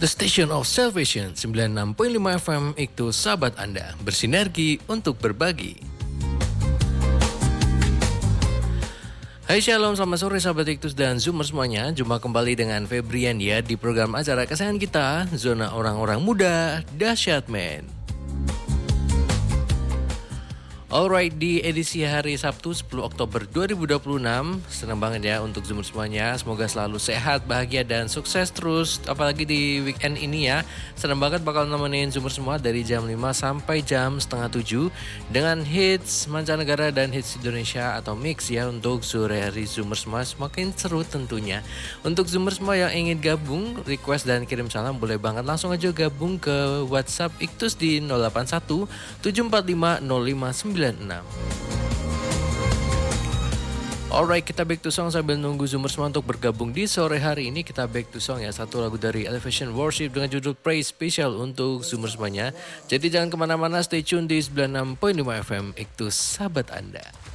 The Station of Salvation 96.5 FM itu sahabat Anda, bersinergi untuk berbagi. Hai Shalom, selamat sore sahabat Iktus dan Zoomer semuanya. Jumpa kembali dengan Febrian ya di program acara kesayangan kita, Zona Orang-Orang Muda Dahsyat Men. Alright, di edisi hari Sabtu 10 Oktober 2026, senang banget ya untuk Zoomer semuanya. Semoga selalu sehat, bahagia, dan sukses terus. Apalagi di weekend ini ya. Senang banget bakal nemenin Zoomer semua dari jam 5 sampai jam setengah 7 dengan hits mancanegara dan hits Indonesia atau mix ya untuk sore hari Zoomer semua. Semakin seru tentunya. Untuk Zoomer semua yang ingin gabung, request dan kirim salam boleh banget langsung aja gabung ke WhatsApp Iktus di 081 745 0596. Alright, kita back to song sambil nunggu Zoomer semua untuk bergabung di sore hari ini. Kita back to song ya, satu lagu dari Elevation Worship dengan judul Praise Special untuk Zoomer semuanya. Jadi jangan kemana-mana, stay tune di 96.5 FM Iktus sahabat Anda.